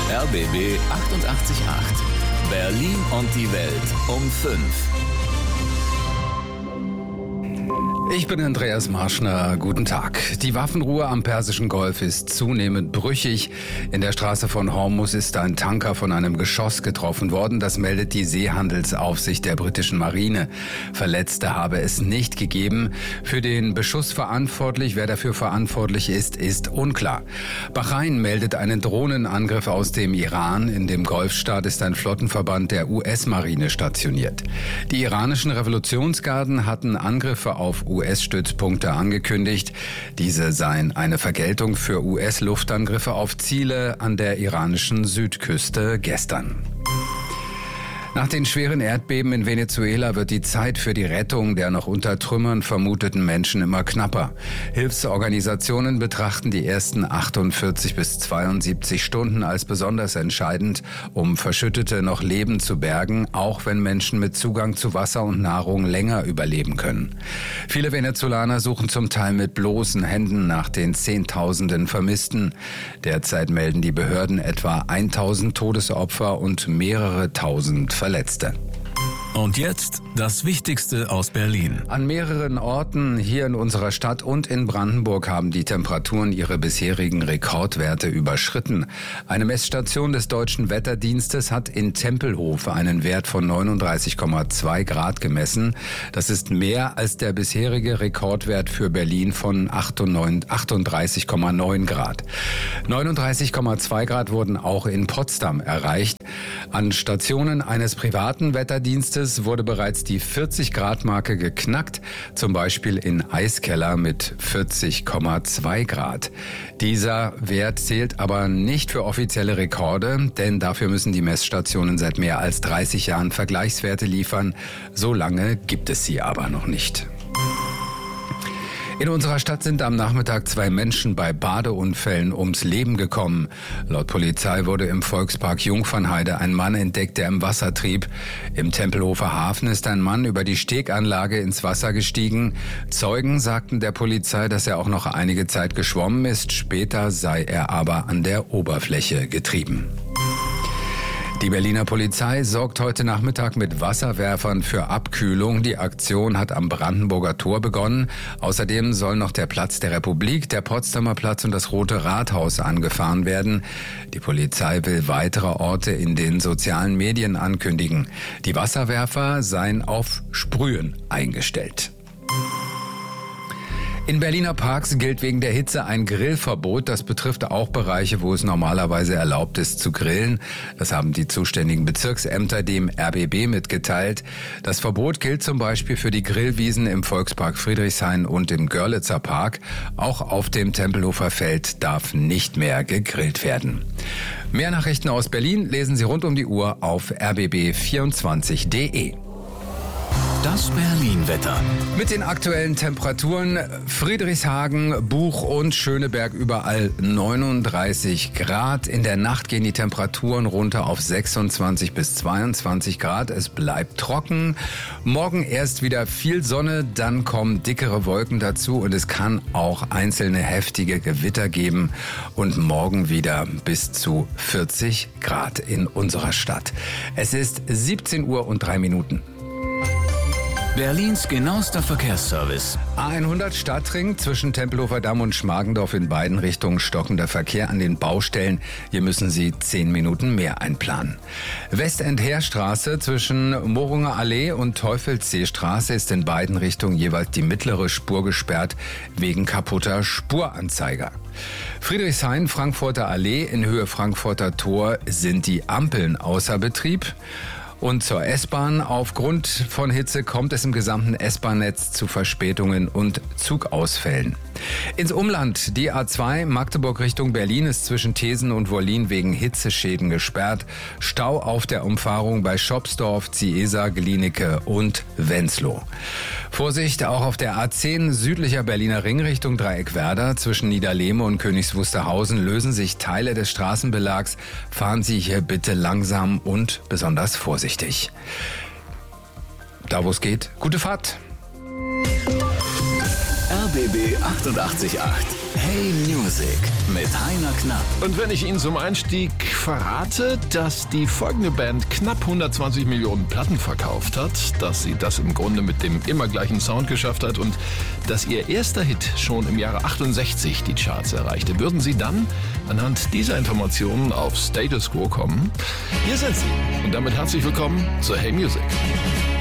RBB 888. Berlin und die Welt um 5. Ich bin Andreas Marschner. Guten Tag. Die Waffenruhe am Persischen Golf ist zunehmend brüchig. In der Straße von Hormuz ist ein Tanker von einem Geschoss getroffen worden. Das meldet die Seehandelsaufsicht der britischen Marine. Verletzte habe es nicht gegeben. Für den Beschuss verantwortlich, wer dafür verantwortlich ist unklar. Bahrain meldet einen Drohnenangriff aus dem Iran. In dem Golfstaat ist ein Flottenverband der US-Marine stationiert. Die iranischen Revolutionsgarden hatten Angriffe auf US-Stützpunkte angekündigt. Diese seien eine Vergeltung für US-Luftangriffe auf Ziele an der iranischen Südküste gestern. Nach den schweren Erdbeben in Venezuela wird die Zeit für die Rettung der noch unter Trümmern vermuteten Menschen immer knapper. Hilfsorganisationen betrachten die ersten 48 bis 72 Stunden als besonders entscheidend, um Verschüttete noch lebend zu bergen, auch wenn Menschen mit Zugang zu Wasser und Nahrung länger überleben können. Viele Venezolaner suchen zum Teil mit bloßen Händen nach den Zehntausenden Vermissten. Derzeit melden die Behörden etwa 1000 Todesopfer und mehrere tausend Verletzte. Und jetzt das Wichtigste aus Berlin. An mehreren Orten hier in unserer Stadt und in Brandenburg haben die Temperaturen ihre bisherigen Rekordwerte überschritten. Eine Messstation des Deutschen Wetterdienstes hat in Tempelhof einen Wert von 39,2 Grad gemessen. Das ist mehr als der bisherige Rekordwert für Berlin von 38,9 Grad. 39,2 Grad wurden auch in Potsdam erreicht. An Stationen eines privaten Wetterdienstes wurde bereits die 40-Grad-Marke geknackt, zum Beispiel in Eiskeller mit 40,2 Grad. Dieser Wert zählt aber nicht für offizielle Rekorde, denn dafür müssen die Messstationen seit mehr als 30 Jahren Vergleichswerte liefern. So lange gibt es sie aber noch nicht. In unserer Stadt sind am Nachmittag 2 Menschen bei Badeunfällen ums Leben gekommen. Laut Polizei wurde im Volkspark Jungfernheide ein Mann entdeckt, der im Wasser trieb. Im Tempelhofer Hafen ist ein Mann über die Steganlage ins Wasser gestiegen. Zeugen sagten der Polizei, dass er auch noch einige Zeit geschwommen ist. Später sei er aber an der Oberfläche getrieben. Die Berliner Polizei sorgt heute Nachmittag mit Wasserwerfern für Abkühlung. Die Aktion hat am Brandenburger Tor begonnen. Außerdem soll noch der Platz der Republik, der Potsdamer Platz und das Rote Rathaus angefahren werden. Die Polizei will weitere Orte in den sozialen Medien ankündigen. Die Wasserwerfer seien auf Sprühen eingestellt. In Berliner Parks gilt wegen der Hitze ein Grillverbot. Das betrifft auch Bereiche, wo es normalerweise erlaubt ist zu grillen. Das haben die zuständigen Bezirksämter dem RBB mitgeteilt. Das Verbot gilt zum Beispiel für die Grillwiesen im Volkspark Friedrichshain und im Görlitzer Park. Auch auf dem Tempelhofer Feld darf nicht mehr gegrillt werden. Mehr Nachrichten aus Berlin lesen Sie rund um die Uhr auf rbb24.de. Das Berlin-Wetter. Mit den aktuellen Temperaturen Friedrichshagen, Buch und Schöneberg überall 39 Grad. In der Nacht gehen die Temperaturen runter auf 26 bis 22 Grad. Es bleibt trocken. Morgen erst wieder viel Sonne, dann kommen dickere Wolken dazu und es kann auch einzelne heftige Gewitter geben. Und morgen wieder bis zu 40 Grad in unserer Stadt. Es ist 17 Uhr und 3 Minuten. Berlins genauester Verkehrsservice. A100 Stadtring zwischen Tempelhofer Damm und Schmargendorf in beiden Richtungen stockender Verkehr an den Baustellen. Hier müssen Sie 10 Minuten mehr einplanen. Westend-Heerstraße zwischen Morunger Allee und Teufelsseestraße ist in beiden Richtungen jeweils die mittlere Spur gesperrt wegen kaputter Spuranzeiger. Friedrichshain, Frankfurter Allee in Höhe Frankfurter Tor sind die Ampeln außer Betrieb. Und zur S-Bahn. Aufgrund von Hitze kommt es im gesamten S-Bahn-Netz zu Verspätungen und Zugausfällen. Ins Umland. Die A2 Magdeburg Richtung Berlin ist zwischen Thesen und Wollin wegen Hitzeschäden gesperrt. Stau auf der Umfahrung bei Schopsdorf, Ziesa, Glienicke und Wenzlow. Vorsicht auch auf der A10 südlicher Berliner Ring Richtung Dreieckwerder. Zwischen Niederlehme und Königs Wusterhausen lösen sich Teile des Straßenbelags. Fahren Sie hier bitte langsam und besonders vorsichtig. Da wo es geht, gute Fahrt. RBB 888. Hey Music mit Heiner Knapp. Und wenn ich Ihnen zum Einstieg verrate, dass die folgende Band knapp 120 Millionen Platten verkauft hat, dass sie das im Grunde mit dem immer gleichen Sound geschafft hat und dass ihr erster Hit schon im Jahre 68 die Charts erreichte, würden Sie dann anhand dieser Informationen auf Status Quo kommen? Hier sind sie und damit herzlich willkommen zu Hey Music.